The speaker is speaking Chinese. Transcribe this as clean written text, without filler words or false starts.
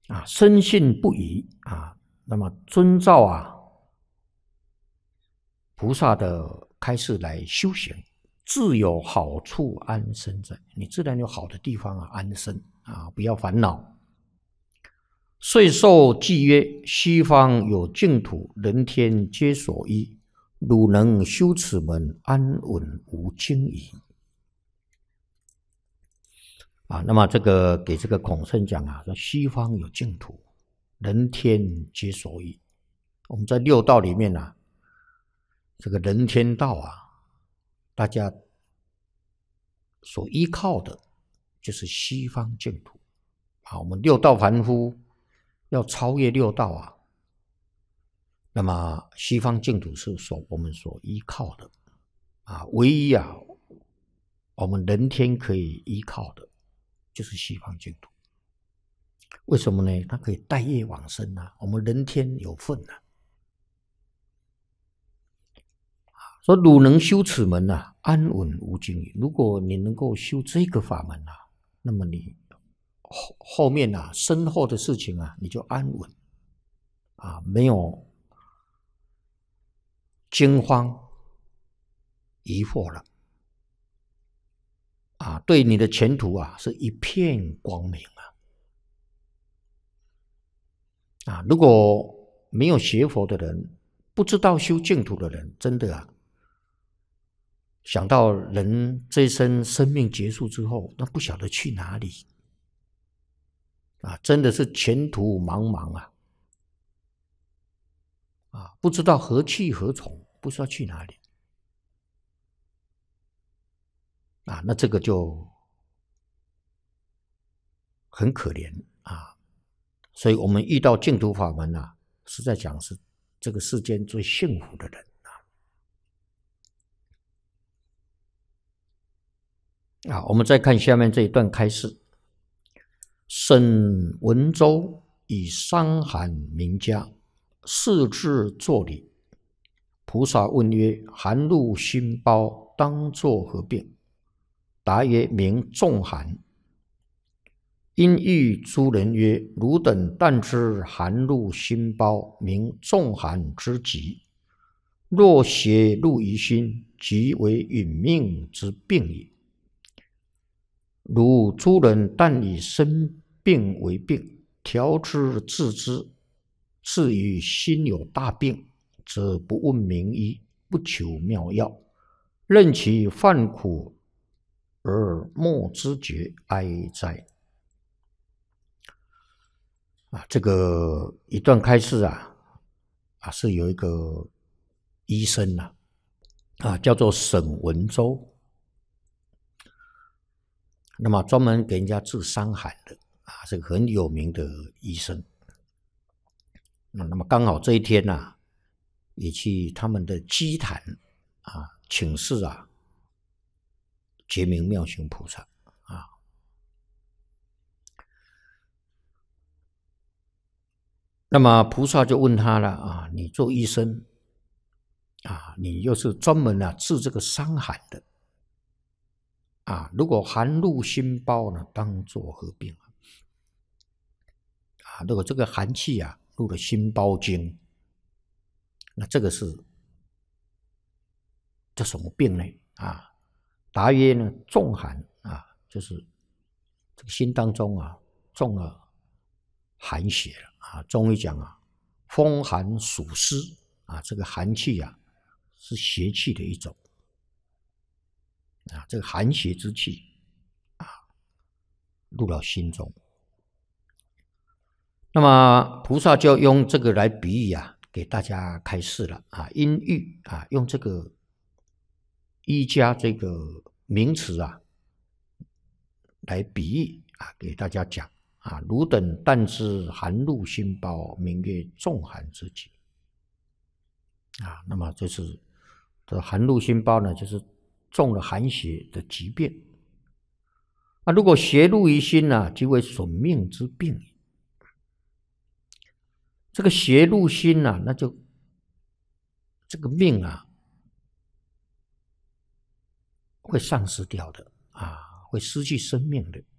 深信不疑那么遵照菩萨的开示来修行，自有好处安身在。你自然有好的地方安身不要烦恼。遂受记曰：西方有净土，人天皆所依。汝能修此门，安稳无惊疑。那么这个给这个孔圣讲说西方有净土，人天皆所依。我们在六道里面这个人天道大家所依靠的就是西方净土我们六道凡夫要超越六道那么西方净土是我们所依靠的唯一我们人天可以依靠的就是西方净土。为什么呢？它可以带业往生我们人天有份说汝能修此门安稳无惊疑。如果你能够修这个法门那么你后面身后的事情你就安稳没有惊慌疑惑了对你的前途是一片光明如果没有学佛的人，不知道修净土的人，真的想到人这一生生命结束之后，那不晓得去哪里真的是前途茫茫不知道何去何从，不知道去哪里那这个就很可怜所以我们遇到净土法门实在讲是这个世间最幸福的人我们再看下面这一段开示。沈文州以伤寒名家，视之作礼。菩萨问曰：寒入心包，当作何病？答曰：名重寒。因喻诸人曰：汝等但知寒入心包，名重寒之疾。若邪入于心，即为殒命之病也。如诸人但以生病为病，调之治之，至于心有大病，则不问名医，不求妙药，任其患苦而莫知觉，哀哉！这个一段开示是有一个医生叫做沈文州。那么专门给人家治伤寒的是个很有名的医生。那么刚好这一天也去他们的基坛请示觉明妙行菩萨那么菩萨就问他了你做医生你又是专门治这个伤寒的如果寒入心包呢，当作何病如果这个寒气入了心包经，那这个是这什么病呢答曰呢，重寒就是这个心当中中了寒邪了中医讲风寒暑湿这个寒气是邪气的一种这个寒邪之气入到心中。那么菩萨就用这个来比喻给大家开示了因喻用这个医家这个名词来比喻给大家讲汝等但知寒入心包，名曰重寒之疾那么就是这寒入心包呢，就是中了寒邪的疾病如果邪入于心即为损命之病。这个邪入心那就这个命会丧失掉的会失去生命的